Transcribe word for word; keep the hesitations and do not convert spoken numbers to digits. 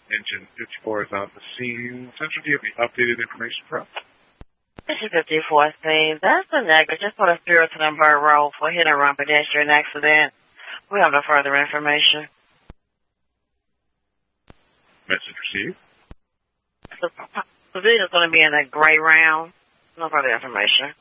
Engine fifty-four is on the scene. Central, do you have any updated information for us? Engine fifty-four scene. That's a negative. Just put a zero to Number Road for hit and run pedestrian accident. We have no further information. Message received. The civilian is going to be in a gray round. No further information.